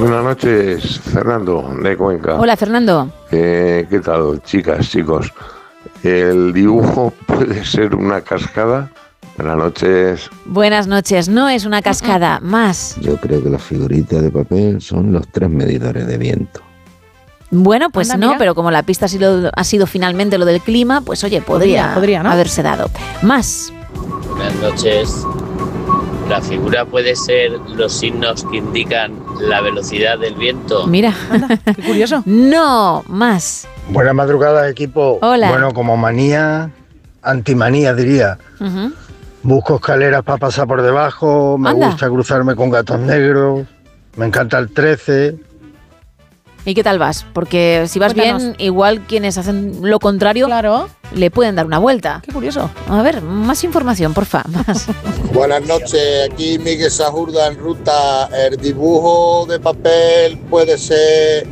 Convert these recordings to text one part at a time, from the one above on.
Buenas noches, Fernando, de Cuenca. Hola, Fernando. ¿Qué tal, chicas, chicos? ¿El dibujo puede ser una cascada? Buenas noches. Buenas noches. No es una cascada, más. Yo creo que las figuritas de papel son los 3 medidores de viento. Bueno, pues Anda, no, mira. pero como la pista ha sido finalmente lo del clima, pues oye, podría ¿no? haberse dado. Más. Buenas noches. La figura puede ser los signos que indican la velocidad del viento. Mira. Anda, qué curioso. No, más. Buenas madrugadas, equipo. Hola. Bueno, como manía, antimanía diría. Ujú. Busco escaleras para pasar por debajo, me Anda. gusta cruzarme con gatos negros, me encanta el 13. ¿Y qué tal vas? Porque si vas Cuéntanos. bien, igual quienes hacen lo contrario Claro, le pueden dar una vuelta. qué curioso. A ver, más información, porfa. Más. Buenas noches, aquí Miguel Sajurda en ruta. El dibujo de papel puede ser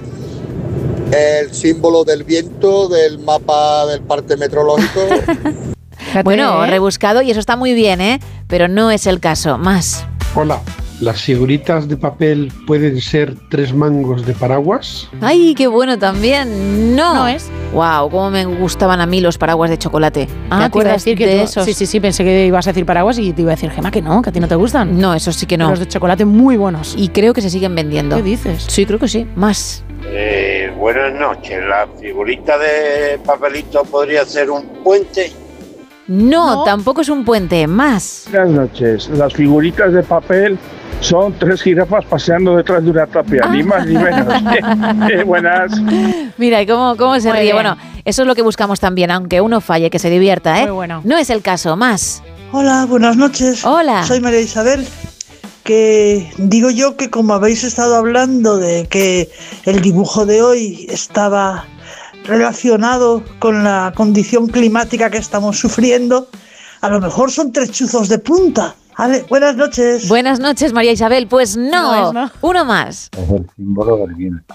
el símbolo del viento del mapa del parte meteorológico. Fíjate, Bueno, ¿eh? rebuscado y eso está muy bien, ¿eh? Pero no es el caso. Más. Hola, ¿las figuritas de papel pueden ser 3 mangos de paraguas? ¡Ay, qué bueno también! No. No es. ¡Wow! Cómo me gustaban a mí los paraguas de chocolate. ¿Te Te iba a acuerdas decir que de tú- esos? Sí, pensé que ibas a decir paraguas y te iba a decir, Gemma, que no, que a ti no te gustan. No, esos sí que no. Los de chocolate muy buenos. Y creo que se siguen vendiendo. ¿Qué dices? Sí, creo que sí. Más. Buenas noches. ¿La figurita de papelito podría ser un puente? No, No. tampoco es un puente. Más. Buenas noches. Las figuritas de papel son 3 jirafas paseando detrás de una tapia, ni más ni menos. Buenas. Mira, ¿y cómo se Muy ríe? bien. Bueno, eso es lo que buscamos también, aunque uno falle, que se divierta, ¿eh? Muy bueno. No es el caso. Más. Hola, buenas noches. Hola. Soy María Isabel. Que digo yo que como habéis estado hablando de que el dibujo de hoy estaba relacionado con la condición climática que estamos sufriendo, a lo mejor son 3 chuzos de punta. Vale, buenas noches. Buenas noches, María Isabel. Pues no. No es, ¿no? Uno más. Es el símbolo del viento.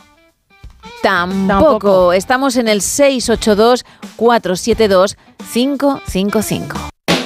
Tampoco. Estamos en el 682-472-555.